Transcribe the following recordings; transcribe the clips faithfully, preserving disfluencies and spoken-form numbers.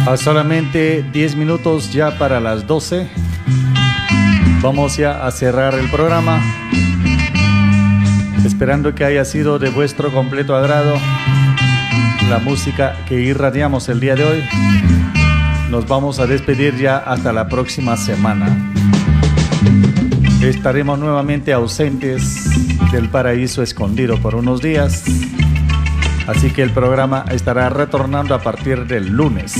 A solamente diez minutos ya para las doce. Vamos ya a cerrar el programa, esperando que haya sido de vuestro completo agrado la música que irradiamos el día de hoy. Nos vamos a despedir ya hasta la próxima semana. Estaremos nuevamente ausentes del paraíso escondido por unos días, así que el programa estará retornando a partir del lunes.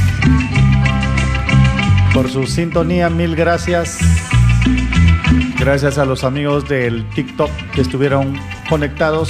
Por su sintonía, mil gracias. Gracias a los amigos del TikTok que estuvieron conectados.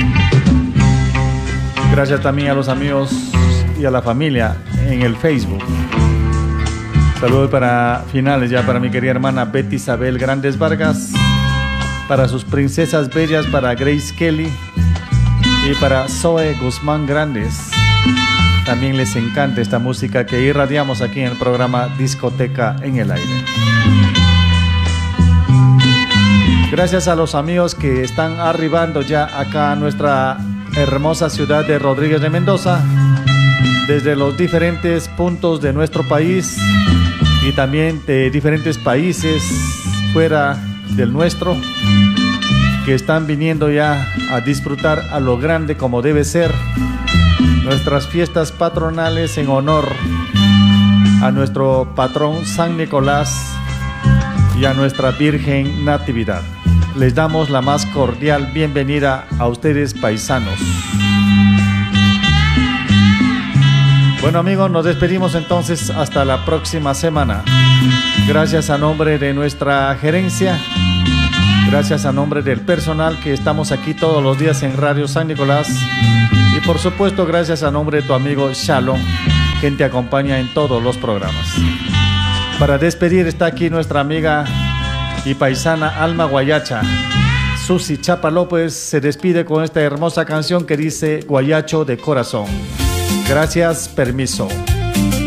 Gracias también a los amigos y a la familia en el Facebook. Saludos para finales ya para mi querida hermana Betty Isabel Grandes Vargas, para sus princesas bellas, para Grace Kelly y para Zoe Guzmán Grandes. También les encanta esta música que irradiamos aquí en el programa Discoteca en el Aire. Gracias a los amigos que están arribando ya acá a nuestra hermosa ciudad de Rodríguez de Mendoza, desde los diferentes puntos de nuestro país y también de diferentes países fuera del nuestro, que están viniendo ya a disfrutar a lo grande como debe ser nuestras fiestas patronales en honor a nuestro patrón San Nicolás y a nuestra Virgen Natividad. Les damos la más cordial bienvenida a ustedes, paisanos. Bueno, amigos, nos despedimos entonces hasta la próxima semana. Gracias a nombre de nuestra gerencia, gracias a nombre del personal que estamos aquí todos los días en Radio San Nicolás, y por supuesto gracias a nombre de tu amigo Shalom, quien te acompaña en todos los programas. Para despedir está aquí nuestra amiga y paisana Alma Guayacha. Susi Chapa López se despide con esta hermosa canción que dice Guayacho de Corazón. Gracias, permiso.